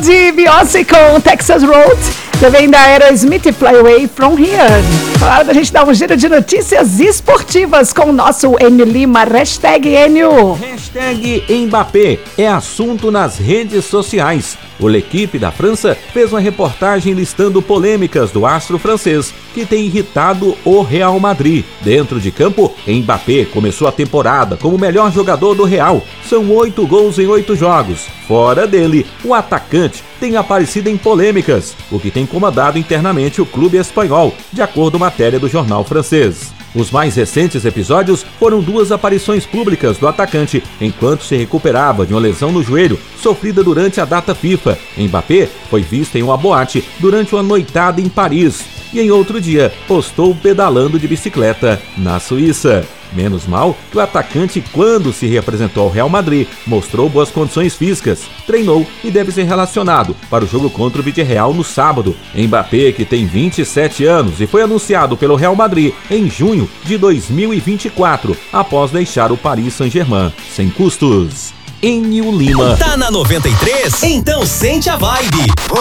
de Beyoncé com Texas Road. Também da Aerosmith, Fly Away From Here. Falaram da gente dar um giro de notícias esportivas com o nosso Enio Lima. Hashtag Enio. Hashtag Mbappé é assunto nas redes sociais. O L'Équipe da França fez uma reportagem listando polêmicas do astro francês que tem irritado o Real Madrid. Dentro de campo, Mbappé começou a temporada como o melhor jogador do Real. São 8 gols em 8 jogos. Fora dele, o atacante tem aparecido em polêmicas, o que tem incomodado internamente o clube espanhol, de acordo com matéria do jornal francês. Os mais recentes episódios foram 2 aparições públicas do atacante enquanto se recuperava de uma lesão no joelho sofrida durante a data FIFA. Mbappé foi visto em uma boate durante uma noitada em Paris e em outro dia postou pedalando de bicicleta na Suíça. Menos mal que o atacante, quando se reapresentou ao Real Madrid, mostrou boas condições físicas, treinou e deve ser relacionado para o jogo contra o Villarreal no sábado. Mbappé, que tem 27 anos e foi anunciado pelo Real Madrid em junho de 2024, após deixar o Paris Saint-Germain sem custos. Enio Lima. Tá na 93? Então sente a vibe.